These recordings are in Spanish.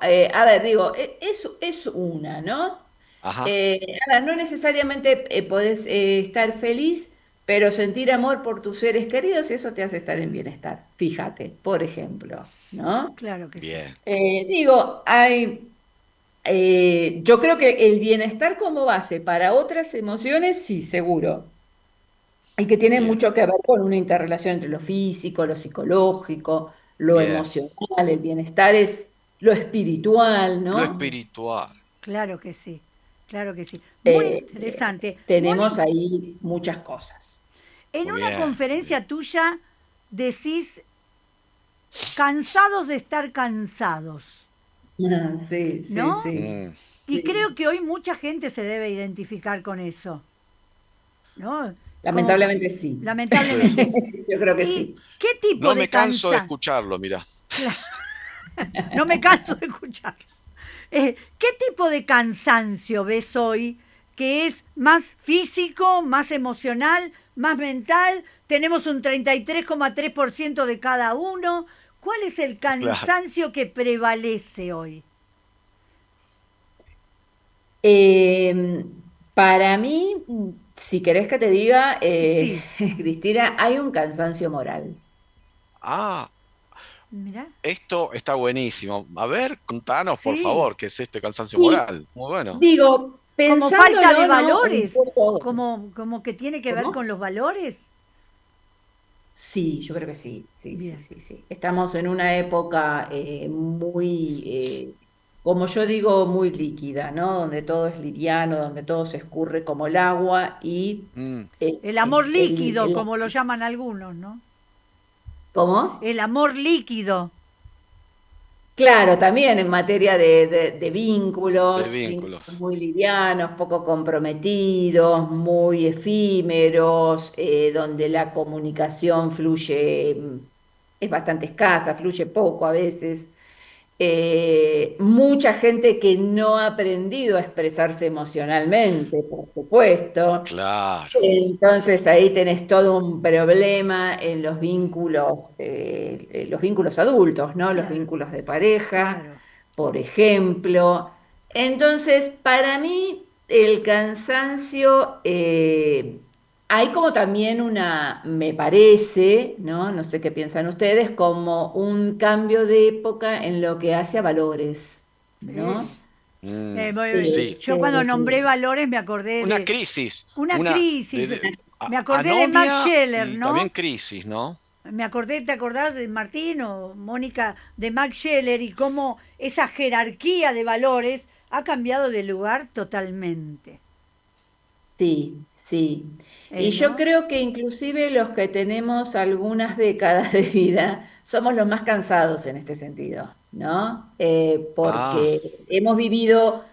a ver, digo, es una, ¿no? Ajá, A ver, no necesariamente podés estar feliz, pero sentir amor por tus seres queridos, y eso te hace estar en bienestar. Fíjate, por ejemplo, ¿no? Claro que sí. bien, Digo, yo creo que el bienestar como base para otras emociones, sí, seguro. Y que tiene bien, mucho que ver con una interrelación entre lo físico, lo psicológico, lo bien. emocional, el bienestar es lo espiritual, Lo ¿no? espiritual. Claro que sí. Claro que sí. Muy Eh, interesante. tenemos Moni, ahí muchas cosas. en Muy una bien, muy bien. conferencia tuya decís cansados de estar cansados, Sí, sí, ¿no? sí, Mm, Y sí. creo que hoy mucha gente se debe identificar con eso, ¿no? Como Lamentablemente sí. sí. lamentablemente. Yo creo que ¿Y sí. qué tipo No de me canso de cansancio? escucharlo, mira. No me canso de escuchar. ¿Qué tipo de cansancio ves hoy que es más físico, más emocional, más mental? Tenemos un 33,3% de cada uno. ¿Cuál es el Claro. cansancio que prevalece hoy? Eh, para mí, si querés que te diga, Sí, Cristina, hay un cansancio moral. Ah, mira, esto está buenísimo. A ver, contanos, por sí. favor, qué es este cansancio Y moral. Muy bueno. digo, Como falta de pensándolo, ¿no? Un valores, poco. como que tiene que ver con ¿Cómo? los valores. Sí, yo creo que sí, sí, sí, Bien. sí, sí. Estamos en una época como yo digo, muy líquida, ¿no? Donde todo es liviano, donde todo se escurre como el agua y Mm, El amor líquido, el- como lo llaman algunos, ¿no? ¿cómo? El amor líquido. Claro, también en materia de de vínculos vínculos. muy livianos, poco comprometidos, muy efímeros, donde la comunicación fluye, es bastante escasa, fluye poco a veces. Mucha gente que no ha aprendido a expresarse emocionalmente, por supuesto. Claro, Entonces ahí tenés todo un problema en los vínculos adultos, ¿no? Los Claro, vínculos de pareja, claro. por ejemplo. Entonces, para mí, el cansancio, hay como también me parece, ¿no? No sé qué piensan ustedes, como un cambio de época en lo que hace a valores, Sí. ¿no? sí. Yo cuando nombré valores me acordé Una de crisis, una una crisis. Me acordé de Max anomia Scheller, y también ¿no? crisis, ¿no? Me acordé, ¿te acordás de Martín o Mónica, de Max Scheller y cómo esa jerarquía de valores ha cambiado de lugar totalmente? Sí, sí. Y yo ¿No? creo que inclusive los que tenemos algunas décadas de vida somos los más cansados en este sentido, ¿no? Ah, Porque hemos vivido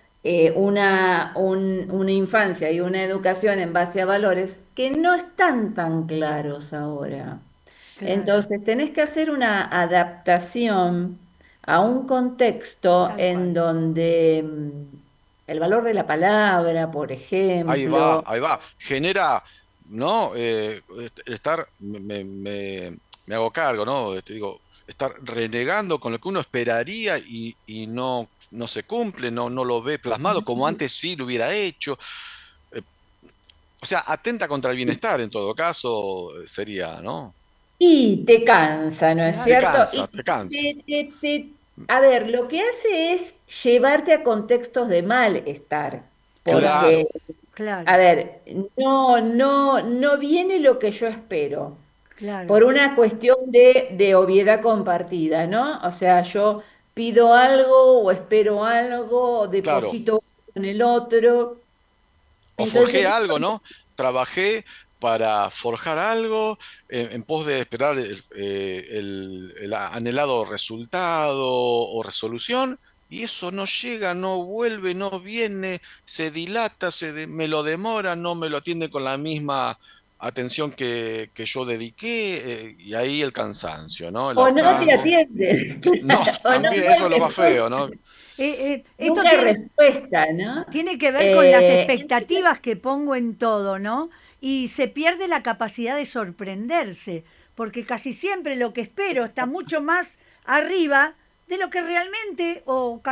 una infancia y una educación en base a valores que no están tan claros ahora. Claro, Entonces, tenés que hacer una adaptación a un contexto tal en cual. donde el valor de la palabra, por ahí va, ejemplo. ahí va. Genera, ¿no? Estar, me hago cargo, ¿no? Digo, estar renegando con lo que uno esperaría y no se cumple, no lo ve plasmado como antes sí lo hubiera hecho. Eh, o sea, atenta contra el bienestar en todo caso, sería, ¿no? Y te cansa, ¿no es Te Claro, cierto? cansa, Y te cansa. a ver, lo que hace es llevarte a contextos de malestar, claro, Claro, porque, a claro, ver, no viene lo que yo espero, claro. por una cuestión de obviedad compartida, ¿no? O sea, yo pido algo o espero algo, o claro. deposito en el otro. O forjé Entonces, algo, ¿no? Trabajé para forjar algo en pos de esperar el anhelado resultado o resolución, y eso no llega, no vuelve, no viene, se dilata, me lo demora, no me lo atiende con la misma atención que yo dediqué, y ahí el cansancio, ¿no? El o no te hartazgo. atiende, No, o no, también no eso hay es lo más feo, respuesta. ¿no? Esto Nunca hay respuesta, ¿no? tiene que ver con las Entonces, expectativas que pongo en todo, ¿no? Y se pierde la capacidad de sorprenderse, porque casi siempre lo que espero está mucho más arriba de lo que realmente o